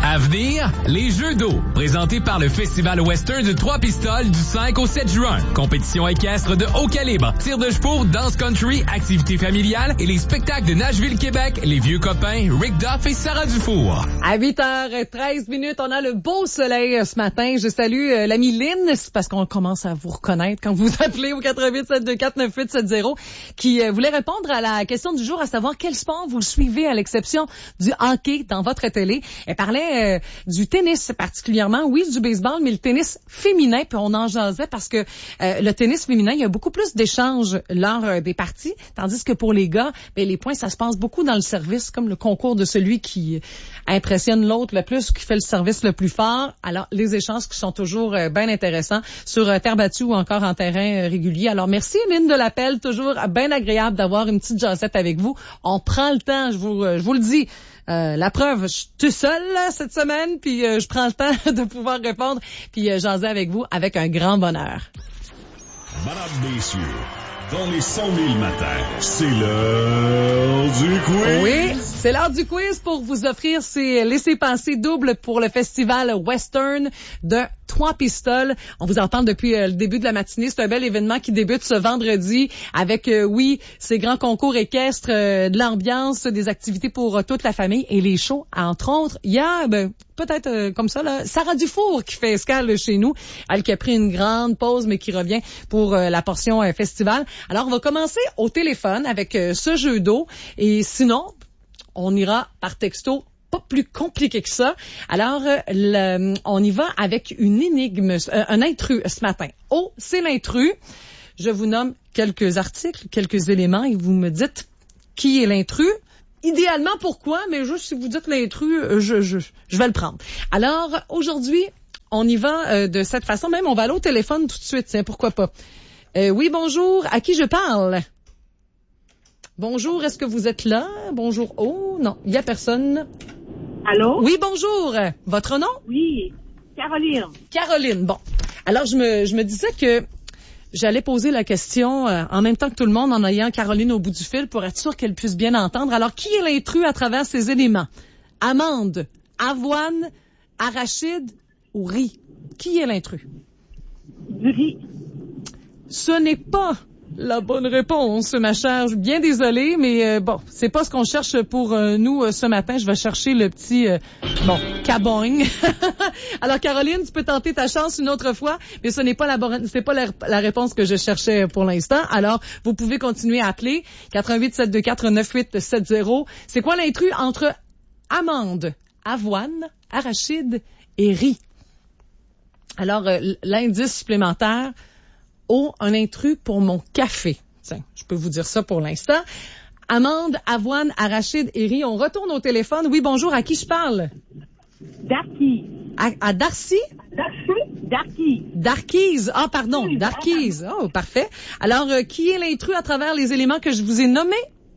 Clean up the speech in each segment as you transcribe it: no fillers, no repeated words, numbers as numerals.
À venir, les Jeux d'eau, présentés par le Festival Western de Trois-Pistoles du 5 au 7 juin. Compétition équestre de haut calibre, tir de chevaux, danse country, activités familiales et les spectacles de Nashville, Québec, les vieux copains Rick Duff et Sarah Dufour. À 8h13, on a le beau soleil ce matin. Je salue l'ami Lynn, c'est parce qu'on commence à vous reconnaître quand vous appelez au 88-724-9870, qui voulait répondre à la question du jour, à savoir quel sport vous suivez à l'exception du hockey dans votre télé. Elle parlait du tennis particulièrement, oui, du baseball, mais le tennis féminin, puis on en jasait parce que le tennis féminin, il y a beaucoup plus d'échanges lors des parties, tandis que pour les gars, ben, les points, ça se passe beaucoup dans le service, comme le concours de celui qui impressionne l'autre le plus, qui fait le service le plus fort. Alors, les échanges qui sont toujours bien intéressants sur terre battue ou encore en terrain régulier. Alors, merci Lynn de l'appel, toujours bien agréable d'avoir une petite jasette avec vous. On prend le temps, je vous le dis. La preuve, je suis tout seule là, cette semaine, puis je prends le temps de pouvoir répondre, puis jaser avec vous avec un grand bonheur. Madame, messieurs, dans les 100 000 matins, c'est l'heure du quiz. Oui, c'est l'heure du quiz pour vous offrir ces laissez-passer doubles pour le festival Western de Trois-Pistoles. On vous en parle depuis le début de la matinée. C'est un bel événement qui débute ce vendredi avec, oui, ces grands concours équestres, de l'ambiance, des activités pour toute la famille et les shows. Entre autres, il y a, peut-être comme ça, là, Sarah Dufour qui fait escale chez nous. Elle qui a pris une grande pause, mais qui revient pour la portion festival. Alors, on va commencer au téléphone avec ce jeu d'eau. Et sinon, on ira par texto. Pas plus compliqué que ça. Alors, on y va avec une énigme, un intrus ce matin. Oh, c'est l'intrus. Je vous nomme quelques articles, quelques éléments et vous me dites qui est l'intrus. Idéalement, pourquoi, mais juste si vous dites l'intrus, je vais le prendre. Alors, aujourd'hui, on y va de cette façon. Même, on va aller au téléphone tout de suite, tiens, pourquoi pas. Oui, bonjour. À qui je parle? Bonjour, est-ce que vous êtes là? Bonjour. Oh, non, il y a personne. Allô? Oui, bonjour. Votre nom? Oui, Caroline. Caroline, bon. Alors, je me disais que j'allais poser la question en même temps que tout le monde en ayant Caroline au bout du fil pour être sûr qu'elle puisse bien entendre. Alors, qui est l'intrus à travers ces éléments? Amande, avoine, arachide ou riz? Qui est l'intrus? Du riz. Ce n'est pas la bonne réponse, ma chère. Je suis bien désolée, mais bon, c'est pas ce qu'on cherche pour nous ce matin. Je vais chercher le petit, cabogne. Alors, Caroline, tu peux tenter ta chance une autre fois, mais ce n'est pas la réponse que je cherchais pour l'instant. Alors, vous pouvez continuer à appeler 88-724-9870. C'est quoi l'intrus entre amande, avoine, arachide et riz? Alors, l'indice supplémentaire. Oh, un intrus pour mon café. Tiens, je peux vous dire ça pour l'instant. Amande, avoine, arachide et riz. On retourne au téléphone. Oui, bonjour. À qui je parle? Darky. À Darcy? Darky. Darkise. Ah, pardon. Oui, Darkise. Oh, parfait. Alors, qui est l'intrus à travers les éléments que je vous ai nommés?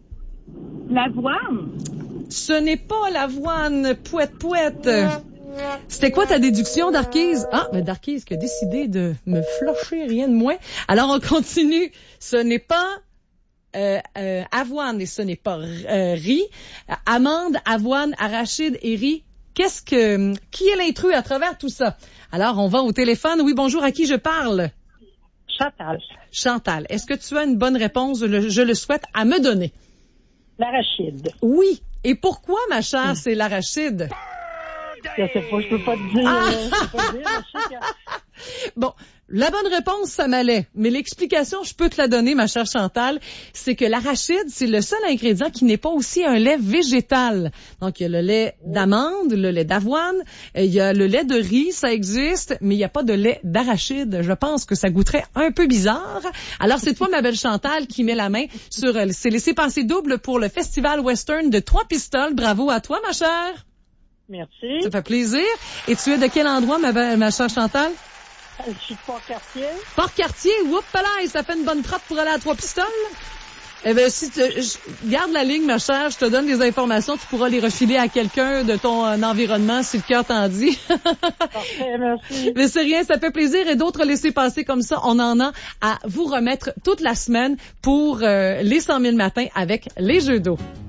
L'avoine. Ce n'est pas l'avoine. Pouette. C'était quoi ta déduction, Darkise? Ah, mais Darkise qui a décidé de me flusher, rien de moins. Alors, on continue. Ce n'est pas avoine et ce n'est pas riz. Amande, avoine, arachide et riz. Qui est l'intrus à travers tout ça? Alors, on va au téléphone. Oui, bonjour, à qui je parle? Chantal. Chantal, est-ce que tu as une bonne réponse? Je le souhaite à me donner. L'arachide. Oui. Et pourquoi, ma chère, c'est l'arachide? Je sais pas, je peux pas te dire. Bon, la bonne réponse, ça m'allait. Mais l'explication, je peux te la donner, ma chère Chantal, c'est que l'arachide, c'est le seul ingrédient qui n'est pas aussi un lait végétal. Donc, il y a le lait d'amande, le lait d'avoine, il y a le lait de riz, ça existe, mais il n'y a pas de lait d'arachide. Je pense que ça goûterait un peu bizarre. Alors, c'est toi, ma belle Chantal, qui met la main sur ces laissez-passer doubles pour le Festival Western de Trois-Pistoles. Bravo à toi, ma chère. Merci. Ça fait plaisir. Et tu es de quel endroit, ma chère Chantal? Je suis de Port-Cartier. Port-Cartier, là, ça fait une bonne trotte pour aller à Trois-Pistoles. Eh bien, si garde la ligne, ma chère, je te donne des informations, tu pourras les refiler à quelqu'un de ton environnement si le cœur t'en dit. Parfait, merci. Mais c'est rien, ça fait plaisir. Et d'autres laissez-passer comme ça, on en a à vous remettre toute la semaine pour les 100 000 matins avec les Jeux d'eau.